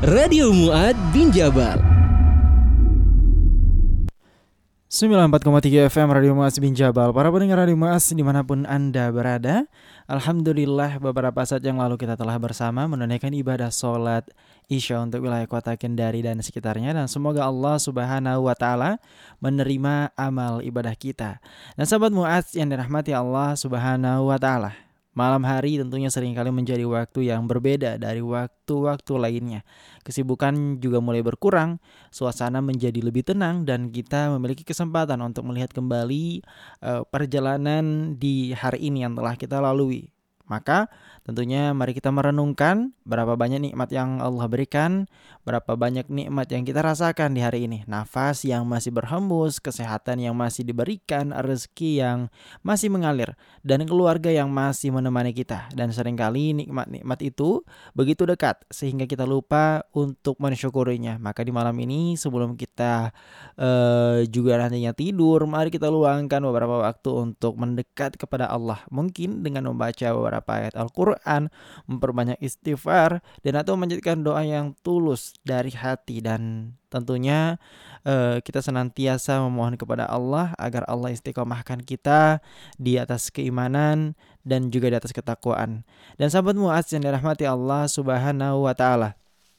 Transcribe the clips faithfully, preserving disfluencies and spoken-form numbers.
Radio Muad bin Jabal. sembilan puluh empat koma tiga F M Radio Muaz bin Jabal. Para pendengar Radio Muaz dimanapun Anda berada, alhamdulillah beberapa saat yang lalu kita telah bersama menunaikan ibadah sholat Isya untuk wilayah kota Kendari dan sekitarnya, dan semoga Allah subhanahu wa ta'ala menerima amal ibadah kita. Dan sahabat Muaz yang dirahmati Allah subhanahu wa ta'ala, malam hari tentunya seringkali menjadi waktu yang berbeda dari waktu-waktu lainnya. Kesibukan juga mulai berkurang, suasana menjadi lebih tenang, dan kita memiliki kesempatan untuk melihat kembali uh, perjalanan di hari ini yang telah kita lalui. Maka tentunya mari kita merenungkan berapa banyak nikmat yang Allah berikan, berapa banyak nikmat yang kita rasakan di hari ini. Nafas yang masih berhembus, kesehatan yang masih diberikan, rezeki yang masih mengalir, dan keluarga yang masih menemani kita. Dan seringkali nikmat-nikmat itu begitu dekat sehingga kita lupa untuk mensyukurinya. Maka di malam ini sebelum kita uh, juga nantinya tidur, mari kita luangkan beberapa waktu untuk mendekat kepada Allah. Mungkin dengan membaca beberapa ayat Al-Quran, memperbanyak istighfar, dan atau menjadikan doa yang tulus dari hati. Dan tentunya uh, kita senantiasa memohon kepada Allah agar Allah istiqomahkan kita di atas keimanan dan juga di atas ketakwaan. Dan sahabat Muaz yang dirahmati Allah subhanahu wa ta'ala,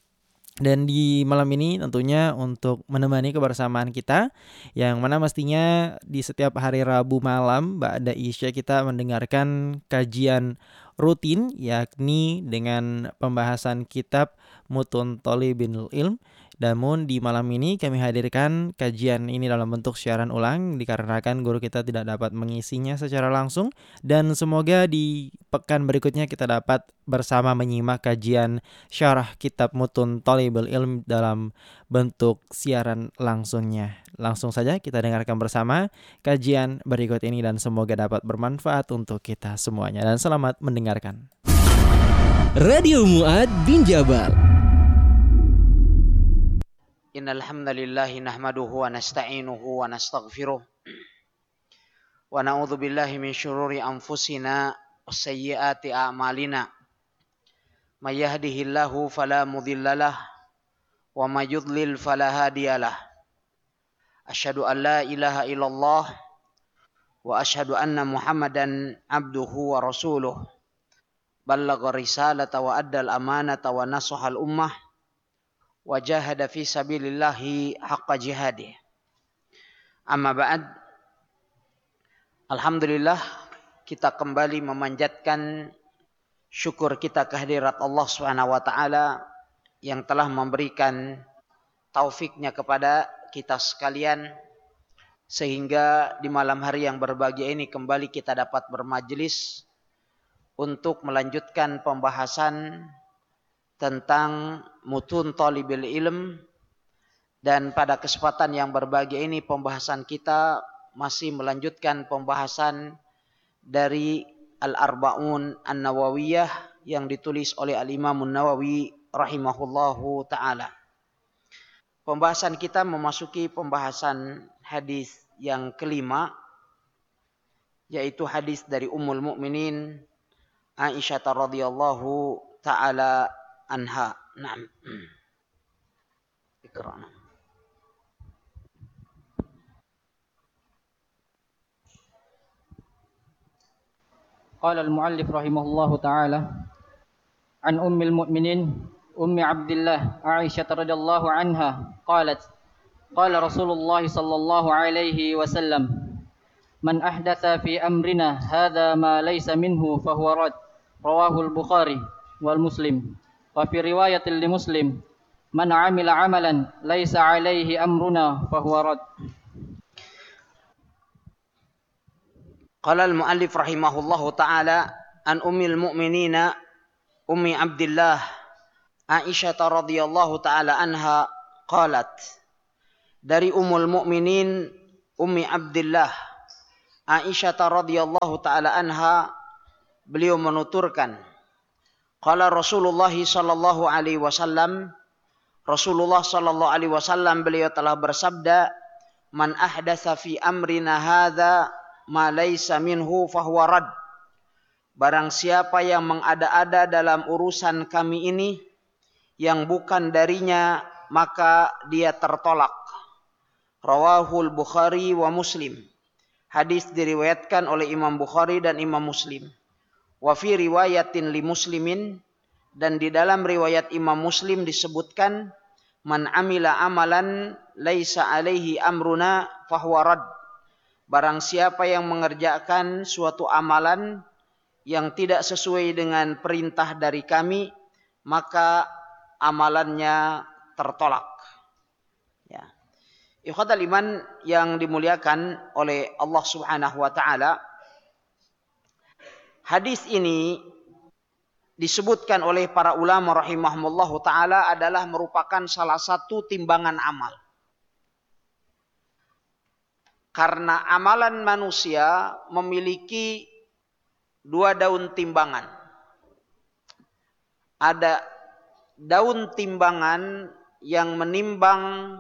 dan di malam ini tentunya untuk menemani kebersamaan kita, yang mana mestinya di setiap hari Rabu malam ba'da Isya kita mendengarkan kajian rutin, yakni dengan pembahasan kitab Mutun Thalibul Ilm. Namun di malam ini kami hadirkan kajian ini dalam bentuk siaran ulang dikarenakan guru kita tidak dapat mengisinya secara langsung, dan semoga di pekan berikutnya kita dapat bersama menyimak kajian syarah kitab Mutun Thalibul Ilm dalam bentuk siaran langsungnya. Langsung saja kita dengarkan bersama kajian berikut ini dan semoga dapat bermanfaat untuk kita semuanya, dan selamat mendengarkan. Radio Muad bin Jabal. Innal hamdalillahi nahmaduhu wa nasta'inuhu wa nastaghfiruh wa na'udzu billahi min syururi anfusina wa sayyiati a'malina. May yahdihillahu fala mudhillalah wa may yudlil fala hadiyalah. Asyhadu an la ilaha illallah wa asyhadu anna Muhammadan abduhu wa rasuluh. Ballagha risalata wa addal amanata wa nasahal ummah wa jahada fi sabilillahi haqqa jihadih. Amma ba'd. Alhamdulillah, kita kembali memanjatkan syukur kita kehadirat Allah Subhanahu wa taala yang telah memberikan taufiknya kepada kita sekalian sehingga di malam hari yang berbahagia ini kembali kita dapat bermajelis untuk melanjutkan pembahasan tentang Mutun Thalibul Ilm. Dan pada kesempatan yang berbahagia ini pembahasan kita masih melanjutkan pembahasan dari Al-Arba'un An-Nawawiyah yang ditulis oleh Al-Imam An-Nawawi rahimahullahu ta'ala. Pembahasan kita memasuki pembahasan hadis yang kelima, yaitu hadis dari Ummul Mukminin Aisyah radhiyallahu ta'ala anha. Naam. Iqra. قال المؤلف رحمه الله تعالى عن أم المؤمنين أم عبد الله عائشة رضي الله عنها قالت قال رسول الله صلى الله عليه وسلم من أحدث في أمرنا هذا ما ليس منه فهو رد. رواه البخاري والمسلم. وفي رواية لمسلم من عمل عملا ليس عليه أمرنا فهو رد. قال المؤلف رحمه الله تعالى عن أم المؤمنين أم عبد الله عائشة رضي الله تعالى عنها قالت. Dari Ummul Mukminin Ummi Abdillah Aisyah radhiyallahu taala anha, beliau menuturkan, qala Rasulullah sallallahu alaihi wasallam, Rasulullah sallallahu alaihi wasallam beliau telah bersabda, man ahdatsa fi amrina hadza ma laisa minhu fahuwa rad. Barang siapa yang mengada-ada dalam urusan kami ini yang bukan darinya maka dia tertolak. Rawahul Bukhari wa Muslim. Hadis diriwayatkan oleh Imam Bukhari dan Imam Muslim. Wa fi riwayatin li Muslimin, dan di dalam riwayat Imam Muslim disebutkan man amila amalan laisa alaihi amruna fahuwa rad. Barang siapa yang mengerjakan suatu amalan yang tidak sesuai dengan perintah dari kami, maka amalannya tertolak. Ya. Ikhwatal iman yang dimuliakan oleh Allah Subhanahu wa taala, hadis ini disebutkan oleh para ulama rahimahumullahu taala adalah merupakan salah satu timbangan amal. Karena amalan manusia memiliki dua daun timbangan. Ada daun timbangan yang menimbang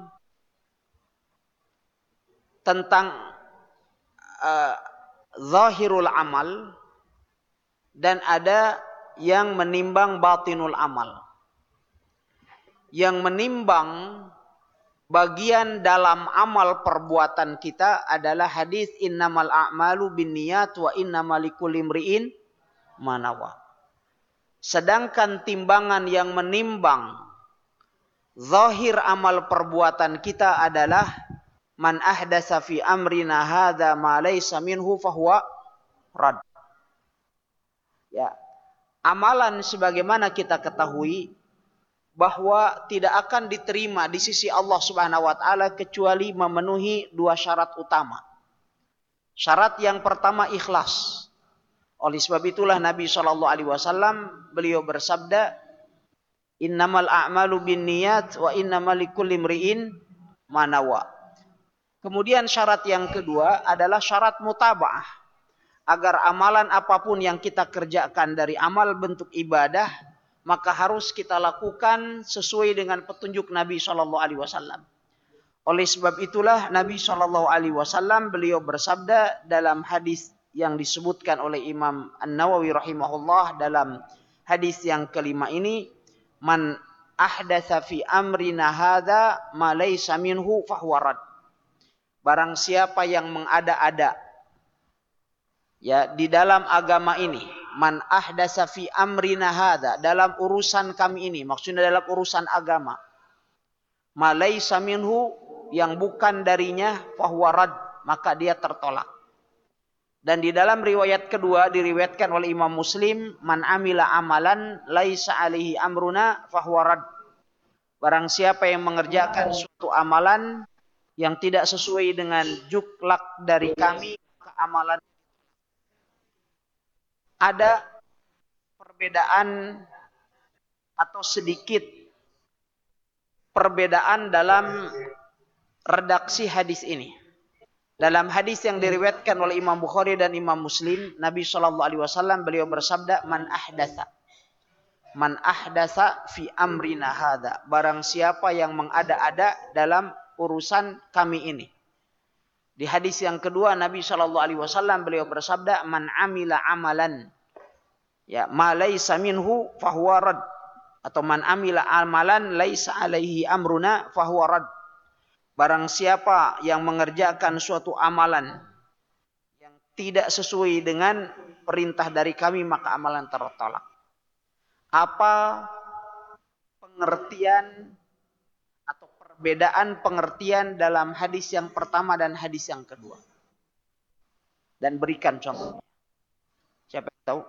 tentang uh, zahirul amal, dan ada yang menimbang batinul amal. Yang menimbang bagian dalam amal perbuatan kita adalah hadis innamal a'malu binniyat wa innamal likulli imri'in ma nawa. Sedangkan timbangan yang menimbang zahir amal perbuatan kita adalah man ahdasa fi amrina hadza ma laysa minhu fahuwa rad. Ya. Amalan sebagaimana kita ketahui bahwa tidak akan diterima di sisi Allah Subhanahu wa taala kecuali memenuhi dua syarat utama. Syarat yang pertama ikhlas. Oleh sebab itulah Nabi shallallahu alaihi wasallam beliau bersabda, innamal a'malu binniyat wa innamal likulli imri'in ma nawa. Kemudian syarat yang kedua adalah syarat mutaba'ah. Agar amalan apapun yang kita kerjakan dari amal bentuk ibadah, maka harus kita lakukan sesuai dengan petunjuk Nabi shallallahu alaihi wasallam. Oleh sebab itulah Nabi shallallahu alaihi wasallam beliau bersabda dalam hadis yang disebutkan oleh Imam An-Nawawi rahimahullah dalam hadis yang kelima ini, man ahdatsa fi amrina hadza ma laysa minhu fahuwa rad. Barang siapa yang mengada-ada ya di dalam agama ini, man ahdasa fi amrina hadza, dalam urusan kami ini, maksudnya dalam urusan agama, ma laysa minhu, yang bukan darinya, fahuwa rad, maka dia tertolak. Dan di dalam riwayat kedua diriwayatkan oleh Imam Muslim, man amila amalan laisa alaihi amruna fahuwa rad. Barang siapa yang mengerjakan suatu amalan yang tidak sesuai dengan juklak dari kami, maka amalan. Ada perbedaan atau sedikit perbedaan dalam redaksi hadis ini. Dalam hadis yang diriwayatkan oleh Imam Bukhari dan Imam Muslim, Nabi shallallahu alaihi wasallam beliau bersabda, man ahdatsa man ahdatsa fi amrina hadza, barang siapa yang mengada-ada dalam urusan kami ini. Di hadis yang kedua Nabi shallallahu alaihi wasallam beliau bersabda, man amila amalan ya ma laysa minhu fahuwa rad, atau man amila amalan laisa alaihi amruna fahuwa rad. Barang siapa yang mengerjakan suatu amalan yang tidak sesuai dengan perintah dari kami, maka amalan tertolak. Apa pengertian atau perbedaan pengertian dalam hadis yang pertama dan hadis yang kedua? Dan berikan contohnya. Siapa yang tahu?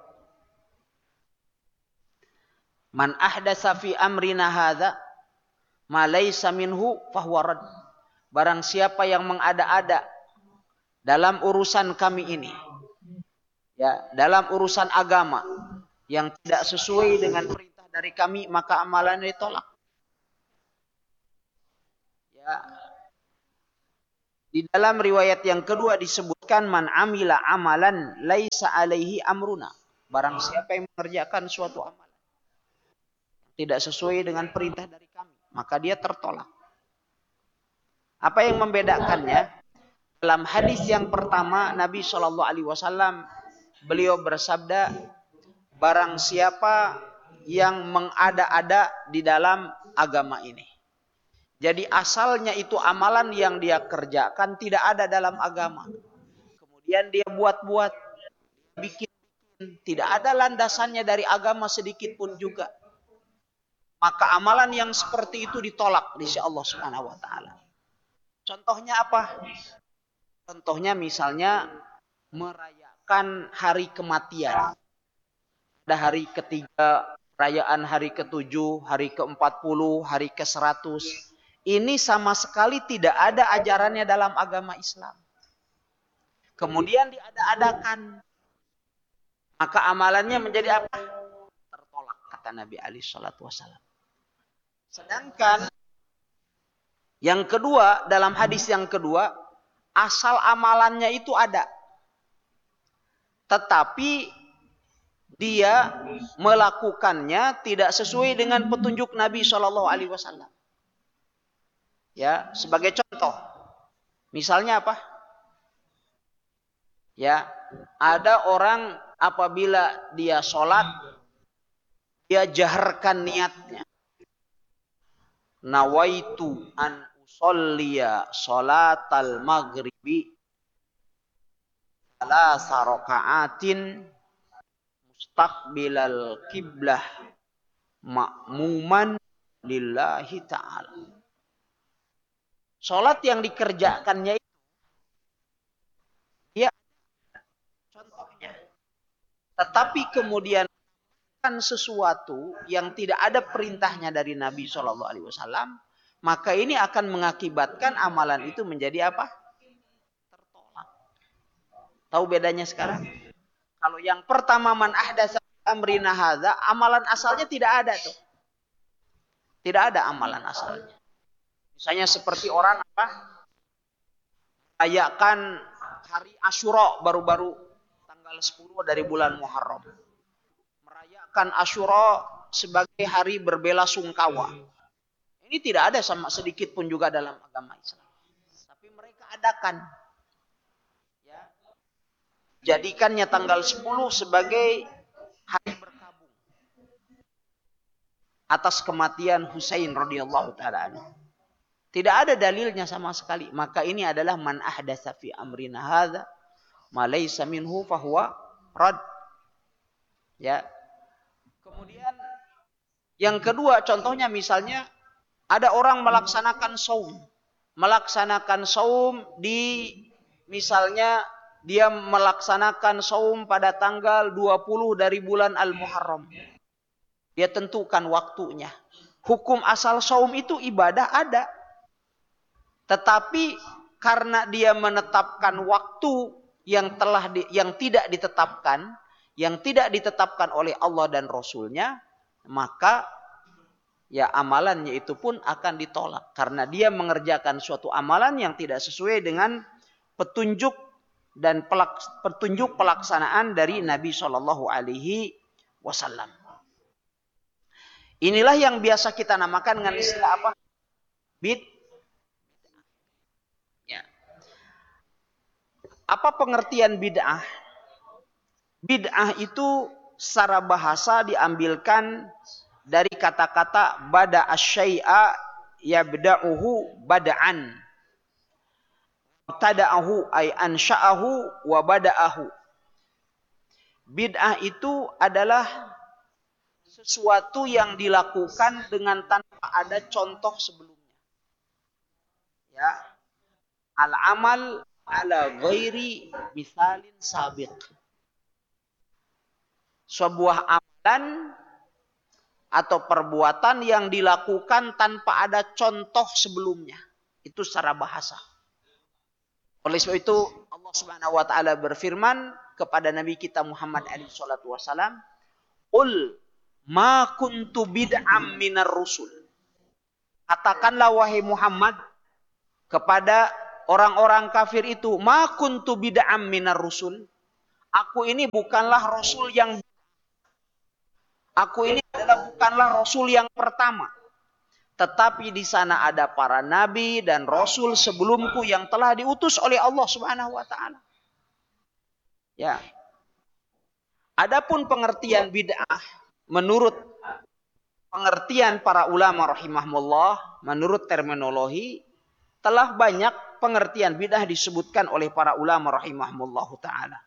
Man ahdatsa fi amrina hadza ma laysa minhu fahuwa rad. Barang siapa yang mengada-ada dalam urusan kami ini, ya, dalam urusan agama yang tidak sesuai dengan perintah dari kami, maka amalannya ditolak. Ya. Di dalam riwayat yang kedua disebutkan man amila amalan laisa alaihi amruna. Barang siapa yang mengerjakan suatu amalan tidak sesuai dengan perintah dari kami, maka dia tertolak. Apa yang membedakannya? Dalam hadis yang pertama Nabi shallallahu alaihi wasallam beliau bersabda, barang siapa yang mengada-ada di dalam agama ini. Jadi asalnya itu amalan yang dia kerjakan tidak ada dalam agama. Kemudian dia buat-buat, bikin, tidak ada landasannya dari agama sedikit pun juga. Maka amalan yang seperti itu ditolak di sisi Allah Subhanahu wa taala. Contohnya apa? Contohnya misalnya merayakan hari kematian. Ada hari ketiga, perayaan hari ketujuh, hari keempat puluh, hari ke seratus. Ini sama sekali tidak ada ajarannya dalam agama Islam. Kemudian diada-adakan. Maka amalannya menjadi apa? Tertolak, kata Nabi alaihi salatu wasallam. Sedangkan yang kedua, dalam hadis yang kedua, asal amalannya itu ada. Tetapi dia melakukannya tidak sesuai dengan petunjuk Nabi shallallahu alaihi wasallam. Ya, sebagai contoh, misalnya apa? Ya, ada orang apabila dia sholat, dia jaharkan niatnya. Nawaitu an usolliya sholatal maghribi ala sarokaatin mustaqbilal qiblah ma'muman lillahi ta'ala. Sholat yang dikerjakannya itu, ya contohnya. Tetapi kemudian kan sesuatu yang tidak ada perintahnya dari Nabi shallallahu alaihi wasallam, maka ini akan mengakibatkan amalan itu menjadi apa? Tertolak. Tahu bedanya sekarang? Kalau yang pertama man ahdatsa amrina hadza, amalan asalnya tidak ada tuh. Tidak ada amalan asalnya. Misalnya seperti orang apa? Merayakan hari Asyura baru-baru tanggal sepuluh dari bulan Muharram. Merayakan Asyura sebagai hari berbelasungkawa. Ini tidak ada sama sedikit pun juga dalam agama Islam. Tapi mereka adakan. Ya. Jadikannya tanggal sepuluh sebagai hari berkabung atas kematian Husain radhiyallahu taala anhu. Tidak ada dalilnya sama sekali. Maka ini adalah man ahdatsa fi amrina hadza ma laysa minhu fahuwa rad. Ya. Kemudian yang kedua contohnya misalnya ada orang melaksanakan saum. Melaksanakan saum di misalnya dia melaksanakan saum pada tanggal dua puluh dari bulan Al-Muharram. Dia tentukan waktunya. Hukum asal saum itu ibadah ada. Tetapi karena dia menetapkan waktu yang telah di, yang tidak ditetapkan, yang tidak ditetapkan oleh Allah dan Rasulnya, maka ya amalannya itu pun akan ditolak. Karena dia mengerjakan suatu amalan yang tidak sesuai dengan petunjuk dan pelaks, petunjuk pelaksanaan dari Nabi shallallahu alaihi wasallam. Inilah yang biasa kita namakan dengan istilah apa? Bid. Apa pengertian bid'ah? Bid'ah itu secara bahasa diambilkan dari kata-kata bada asyai'a yabda'uhu bada'an. Tada'ahu ay ansha'ahu wa bada'ahu. Bid'ah itu adalah sesuatu yang dilakukan dengan tanpa ada contoh sebelumnya. Ya. Al-amal ala ghairi misalin sabiq. Sebuah amalan atau perbuatan yang dilakukan tanpa ada contoh sebelumnya. Itu secara bahasa. Oleh sebab itu Allah Subhanahu wa taala berfirman kepada Nabi kita Muhammad alaihi salatu wasalam, "Qul ma kuntu bid'am minar rusul." Katakanlah wahai Muhammad kepada orang-orang kafir itu, ma kuntu bid'am minar rusul. Aku ini bukanlah rasul yang Aku ini adalah bukanlah rasul yang pertama. Tetapi di sana ada para nabi dan rasul sebelumku yang telah diutus oleh Allah Subhanahu wa taala. Ya. Adapun pengertian bid'ah menurut pengertian para ulama rahimahullah, menurut terminologi, telah banyak pengertian bid'ah disebutkan oleh para ulama rahimahullah ta'ala.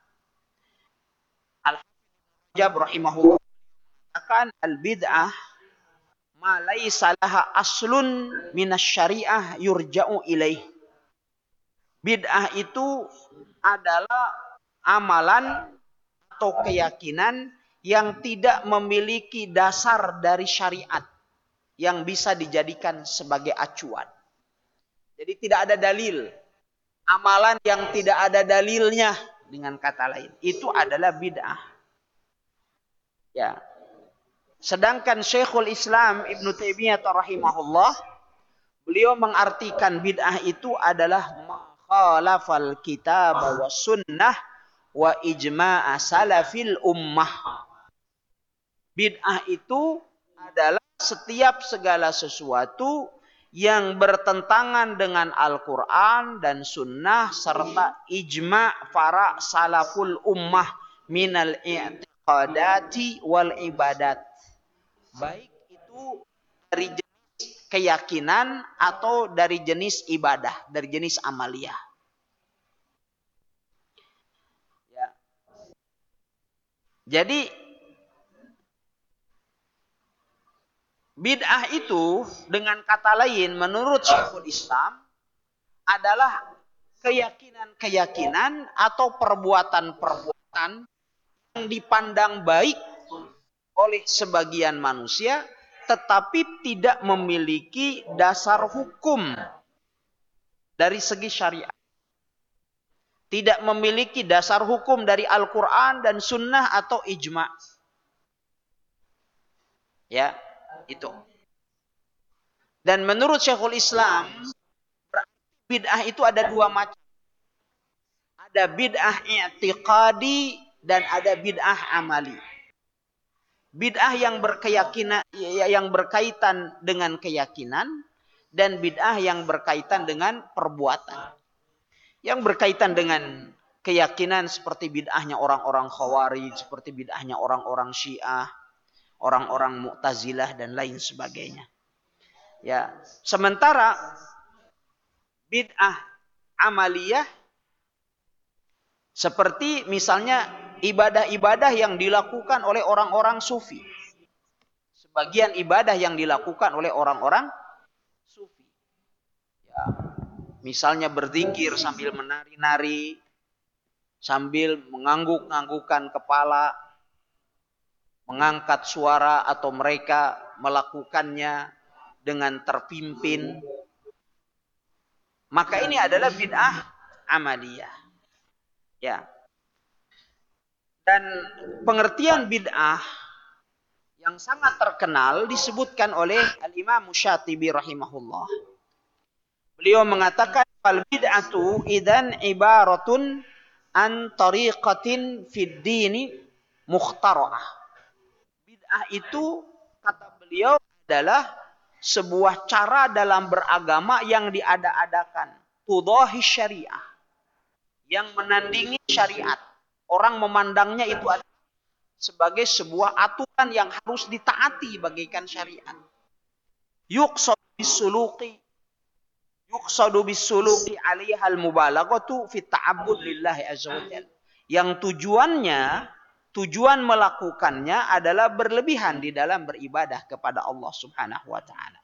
Al-Hajjab rahimahullah akan al-bid'ah ma laysa laha aslun minas syariah yurja'u ilaih. Bid'ah itu adalah amalan atau keyakinan yang tidak memiliki dasar dari syariat yang bisa dijadikan sebagai acuan. Jadi tidak ada dalil. Amalan yang tidak ada dalilnya, dengan kata lain, itu adalah bid'ah. Ya. Sedangkan Syekhul Islam Ibnu Taimiyah rahimahullah, beliau mengartikan bid'ah itu adalah khalafal kitab wa sunnah wa ijma' salafil ummah. Bid'ah itu adalah setiap segala sesuatu yang bertentangan dengan Al-Quran dan sunnah serta ijma' para salaful ummah minal i'tiqadati wal ibadat. Baik itu dari jenis keyakinan atau dari jenis ibadah, dari jenis amaliyah. Ya. Jadi bid'ah itu dengan kata lain menurut Syekhul Islam adalah keyakinan-keyakinan atau perbuatan-perbuatan yang dipandang baik oleh sebagian manusia tetapi tidak memiliki dasar hukum dari segi syariat. Tidak memiliki dasar hukum dari Al-Quran dan Sunnah atau ijma'. Ya, itu. Dan menurut Syekhul Islam, bid'ah itu ada dua macam. Ada bid'ah i'tiqadi dan ada bid'ah amali. Bid'ah yang berkeyakinan, yang berkaitan dengan keyakinan, dan bid'ah yang berkaitan dengan perbuatan. Yang berkaitan dengan keyakinan seperti bid'ahnya orang-orang Khawarij, seperti bid'ahnya orang-orang Syiah, orang-orang Mu'tazilah dan lain sebagainya. Ya, sementara bid'ah amaliyah seperti misalnya ibadah-ibadah yang dilakukan oleh orang-orang sufi. Sebagian ibadah yang dilakukan oleh orang-orang sufi. Ya, misalnya berzikir sambil menari-nari, sambil mengangguk-anggukan kepala, mengangkat suara atau mereka melakukannya dengan terpimpin. Maka ini adalah bid'ah amaliyah. Ya. Dan pengertian bid'ah yang sangat terkenal disebutkan oleh Al-Imam Syatibi rahimahullah. Beliau mengatakan fal bid'atu idzan ibaratun an tariqatin fid dini mukhtara'ah. Bid'ah itu kata beliau adalah sebuah cara dalam beragama yang diada-adakan, tudahi syariah, yang menandingi syariat. Orang memandangnya itu adalah sebagai sebuah aturan yang harus ditaati bagaikan syariat. Yuqsadu bisuluqi yuqsadu bisuluqi alaiha al-mubalaghatu fi ta'abbud lillahi azza wa jalla. Yang tujuannya, tujuan melakukannya adalah berlebihan di dalam beribadah kepada Allah Subhanahu wa taala.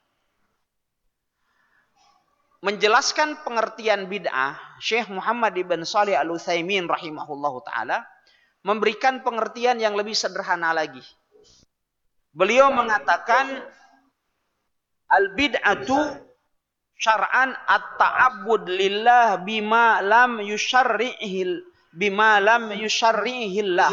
Menjelaskan pengertian bid'ah, Syekh Muhammad ibn Shalih Al-Utsaimin rahimahullahu taala memberikan pengertian yang lebih sederhana lagi. Beliau mengatakan al-bid'atu syar'an at-ta'abbud lillah bima lam yusyarrihil bima lam yusyarrihillah.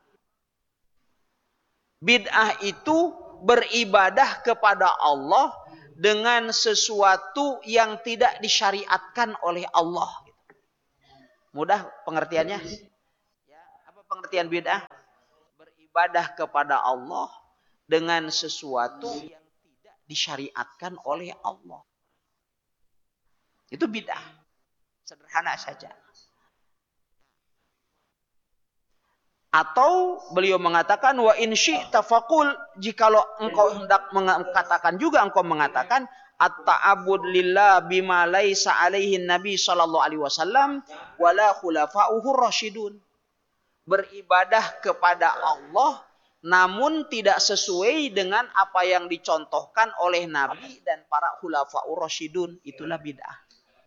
Bid'ah itu beribadah kepada Allah dengan sesuatu yang tidak disyariatkan oleh Allah. Mudah pengertiannya? Ya, apa pengertian bid'ah? Beribadah kepada Allah dengan sesuatu yang tidak disyariatkan oleh Allah. Itu bid'ah. Sederhana saja. Atau beliau mengatakan wa in syi'ta faqul, jikalau engkau hendak mengatakan juga engkau mengatakan at-ta'abbud lillah bima laisa alaihi nabi sallallahu alaihi wasallam wala khulafa'uhu rasyidun. Beribadah kepada Allah namun tidak sesuai dengan apa yang dicontohkan oleh nabi dan para khulafa'ur rasyidun, itulah bid'ah.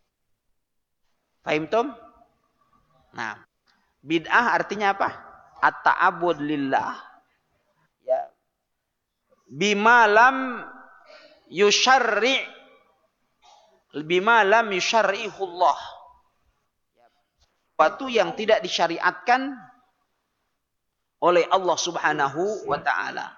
Paham tum? Nah, bid'ah artinya apa? At-ta'abbud lillah, ya, bima lam yusyarri' bima lam yusyarri'ihullah, sesuatu yang tidak disyariatkan oleh Allah Subhanahu wa taala,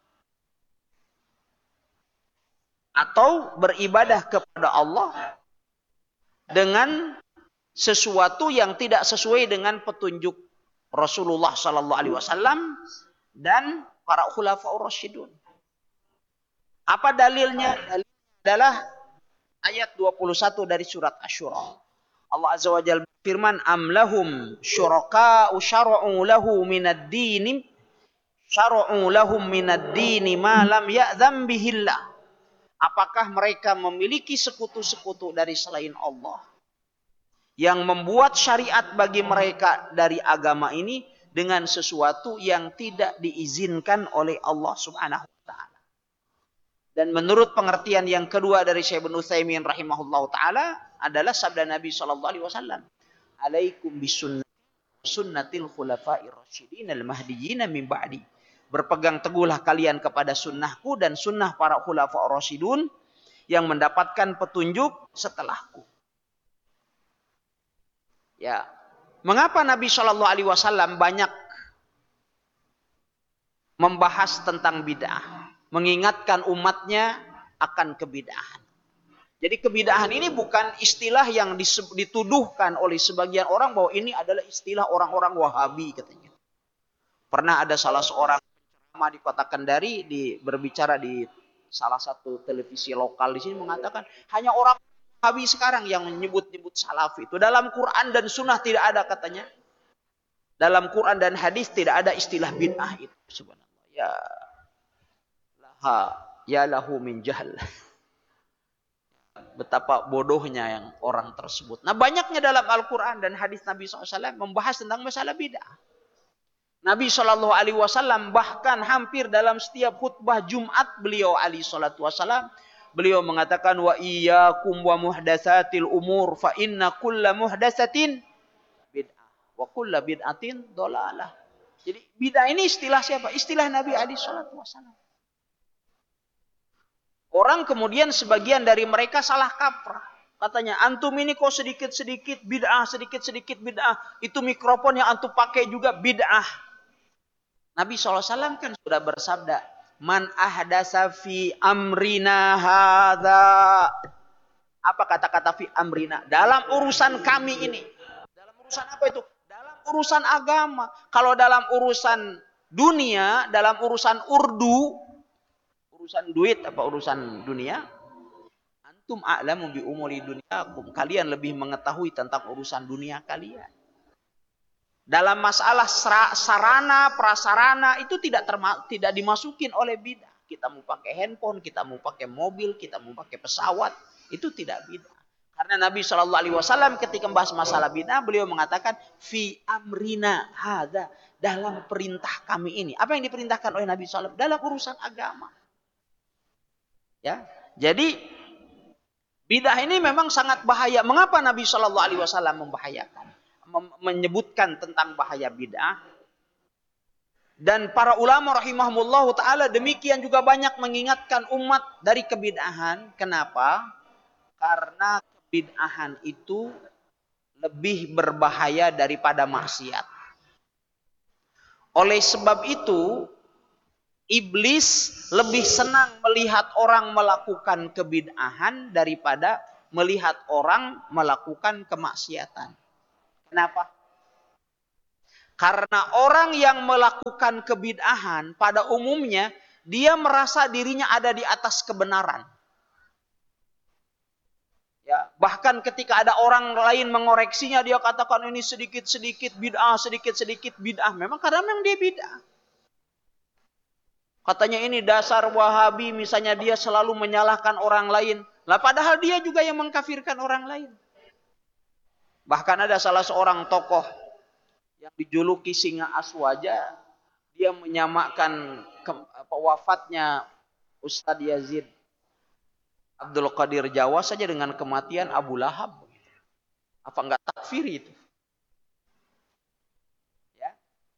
atau beribadah kepada Allah dengan sesuatu yang tidak sesuai dengan petunjuk Rasulullah sallallahu alaihi wasallam dan para khulafaur rasyidun. Apa dalilnya? Dalilnya adalah ayat dua puluh satu dari surat Asy-Syura. Allah Azza wa Jalla berfirman, am lahum syuraka'u syara'u lahu minad dini syara'u lahum minad dini ma lam ya'zam bihillah. Apakah mereka memiliki sekutu-sekutu dari selain Allah yang membuat syariat bagi mereka dari agama ini dengan sesuatu yang tidak diizinkan oleh Allah Subhanahu wa taala. Dan menurut pengertian yang kedua dari Syekh Ibnu Utsaimin rahimahullahu taala adalah sabda Nabi sallallahu alaihi wasallam, "Alaikum bisunnati sunnatil khulafa'ir rasyidin al-mahdiyyin min ba'di." Berpegang teguhlah kalian kepada sunnahku dan sunnah para khulafa'ur rasyidun yang mendapatkan petunjuk setelahku. Ya, mengapa Nabi Shallallahu Alaihi Wasallam banyak membahas tentang bid'ah, mengingatkan umatnya akan kebid'ahan. Jadi kebid'ahan ini bukan istilah yang dituduhkan oleh sebagian orang bahwa ini adalah istilah orang-orang Wahabi katanya. Pernah ada salah seorang penceramah di Kota Kendari di berbicara di salah satu televisi lokal di sini mengatakan hanya orang Wahabi sekarang yang menyebut-nyebut salafi. Itu dalam Quran dan Sunnah tidak ada katanya. Dalam Quran dan hadis tidak ada istilah bid'ah itu. Subhanallah. Ya laha ya lahu min jahl. Betapa bodohnya yang orang tersebut. Nah, banyaknya dalam Al-Quran dan hadis Nabi shallallahu alaihi wasallam membahas tentang masalah bid'ah. Nabi shallallahu alaihi wasallam bahkan hampir dalam setiap khutbah Jumat beliau alaihi salatu wasallam beliau mengatakan wa iyyakum wa muhdatsatil umur fa inna kulla muhdatsatin bid'ah wa kulla bid'atin dhalalah. Jadi bid'ah ini istilah siapa? Istilah Nabi alaihi salatu wasallam. Orang kemudian sebagian dari mereka salah kaprah. Katanya antum ini kok sedikit-sedikit bid'ah, sedikit-sedikit bid'ah. Itu mikrofon yang antum pakai juga bid'ah. Nabi shallallahu alaihi wasallam kan sudah bersabda, man ahdasa fi amrina hadza. Apa kata-kata fi amrina? Dalam urusan kami ini. Dalam urusan apa itu? Dalam urusan agama. Kalau dalam urusan dunia, dalam urusan urdu, urusan duit apa urusan dunia, antum a'lamu bi umuri dunyakum. Kalian lebih mengetahui tentang urusan dunia kalian. Dalam masalah sarana, prasarana itu tidak terma, tidak dimasukin oleh bid'ah. Kita mau pakai handphone, kita mau pakai mobil, kita mau pakai pesawat, itu tidak bid'ah. Karena Nabi shallallahu alaihi wasallam ketika membahas masalah bid'ah, beliau mengatakan fi amrina hadza, dalam perintah kami ini. Apa yang diperintahkan oleh Nabi shallallahu alaihi wasallam? Dalam urusan agama. Ya, jadi bid'ah ini memang sangat bahaya. Mengapa Nabi shallallahu alaihi wasallam membahayakan? Menyebutkan tentang bahaya bid'ah. Dan para ulama rahimahumullah ta'ala demikian juga banyak mengingatkan umat dari kebid'ahan. Kenapa? Karena kebid'ahan itu lebih berbahaya daripada maksiat. Oleh sebab itu, iblis lebih senang melihat orang melakukan kebid'ahan daripada melihat orang melakukan kemaksiatan. Kenapa? Karena orang yang melakukan kebid'ahan pada umumnya dia merasa dirinya ada di atas kebenaran. Ya, Bahkan ketika ada orang lain mengoreksinya, dia katakan ini sedikit-sedikit bid'ah, sedikit-sedikit bid'ah. Memang karena memang dia bid'ah. Katanya ini dasar Wahabi, misalnya dia selalu menyalahkan orang lain. Lah padahal dia juga yang mengkafirkan orang lain. Bahkan ada salah seorang tokoh yang dijuluki Singa Aswaja, dia menyamakan ke, apa, wafatnya Ustadz Yazid Abdul Qadir Jawa saja dengan kematian Abu Lahab. Apa enggak takfir itu? Ya.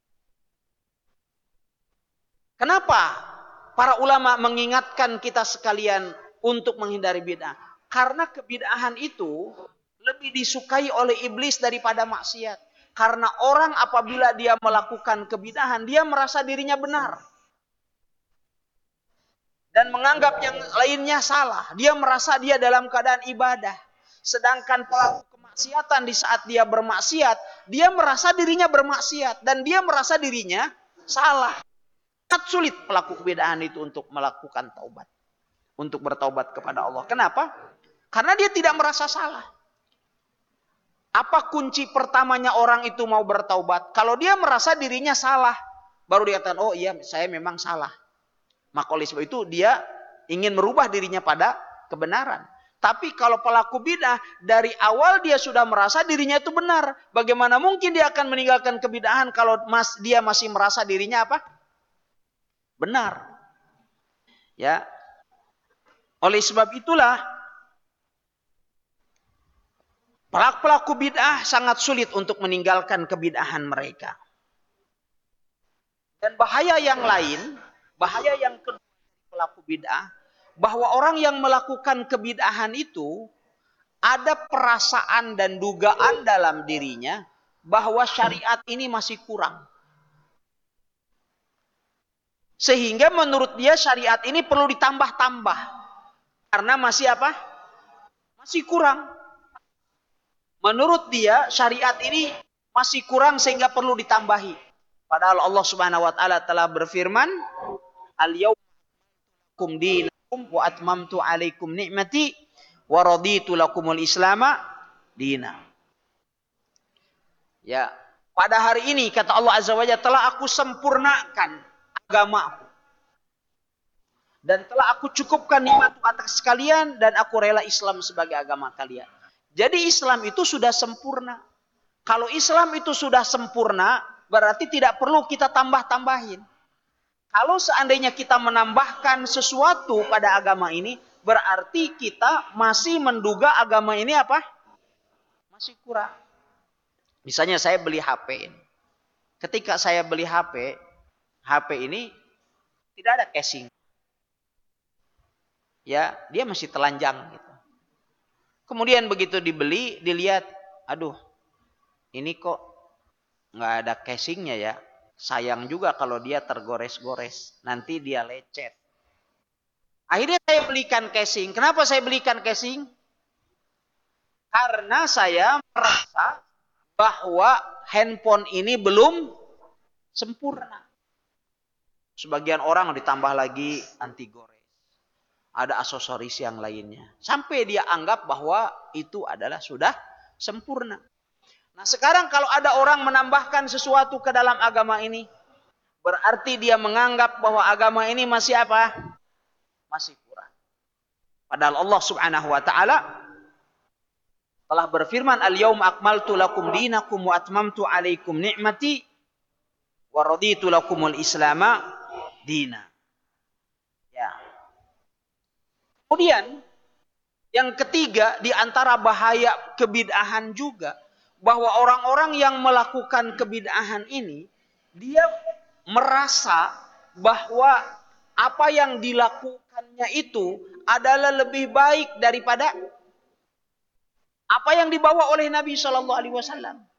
Kenapa para ulama mengingatkan kita sekalian untuk menghindari bid'ah? Karena kebid'ahan itu lebih disukai oleh iblis daripada maksiat. Karena orang apabila dia melakukan kebid'ahan, dia merasa dirinya benar. Dan menganggap yang lainnya salah. Dia merasa dia dalam keadaan ibadah. Sedangkan pelaku kemaksiatan di saat dia bermaksiat, dia merasa dirinya bermaksiat. Dan dia merasa dirinya salah. Sangat sulit pelaku kebid'ahan itu untuk melakukan taubat. Untuk bertaubat kepada Allah. Kenapa? Karena dia tidak merasa salah. Apa kunci pertamanya orang itu mau bertaubat? Kalau dia merasa dirinya salah, baru dia katakan, oh iya saya memang salah. Maka oleh sebab itu dia ingin merubah dirinya pada kebenaran. Tapi kalau pelaku bid'ah, dari awal dia sudah merasa dirinya itu benar. Bagaimana mungkin dia akan meninggalkan kebid'ahan kalau mas, dia masih merasa dirinya apa? Benar. Ya. Oleh sebab itulah, pelaku bid'ah sangat sulit untuk meninggalkan kebid'ahan mereka. Dan bahaya yang lain, bahaya yang kedua pelaku bid'ah, bahwa orang yang melakukan kebid'ahan itu ada perasaan dan dugaan dalam dirinya bahwa syariat ini masih kurang. Sehingga menurut dia syariat ini perlu ditambah-tambah. Karena masih apa? Masih kurang. Menurut dia syariat ini masih kurang sehingga perlu ditambahi. Padahal Allah Subhanahu wa taala telah berfirman, "Al-yawma lakum dinakum wa atmamtu 'alaikum ni'mati wa raditu lakumul islama dina." Ya, pada hari ini kata Allah Azza wa Jalla, telah aku sempurnakan agamaku. Dan telah aku cukupkan nikmatku atas kalian dan aku rela Islam sebagai agama kalian. Jadi Islam itu sudah sempurna. Kalau Islam itu sudah sempurna, berarti tidak perlu kita tambah-tambahin. Kalau seandainya kita menambahkan sesuatu pada agama ini, berarti kita masih menduga agama ini apa? Masih kurang. Misalnya saya beli H P ini. Ketika saya beli H P, H P ini tidak ada casing. Ya, dia masih telanjang gitu. Kemudian begitu dibeli, dilihat, aduh, ini kok nggak ada casingnya ya. Sayang juga kalau dia tergores-gores, nanti dia lecet. Akhirnya saya belikan casing. Kenapa saya belikan casing? Karena saya merasa bahwa handphone ini belum sempurna. Sebagian orang ditambah lagi anti gores. Ada aksesoris yang lainnya. Sampai dia anggap bahwa itu adalah sudah sempurna. Nah sekarang kalau ada orang menambahkan sesuatu ke dalam agama ini, berarti dia menganggap bahwa agama ini masih apa? Masih kurang. Padahal Allah Subhanahu wa taala telah berfirman, "Al-yauma akmaltu lakum dinakum wa atmamtu 'alaikum ni'mati wa raditu lakumul islama dina." Ya. Kemudian yang ketiga di antara bahaya kebid'ahan juga, bahwa orang-orang yang melakukan kebid'ahan ini, dia merasa bahwa apa yang dilakukannya itu adalah lebih baik daripada apa yang dibawa oleh Nabi Shallallahu Alaihi Wasallam.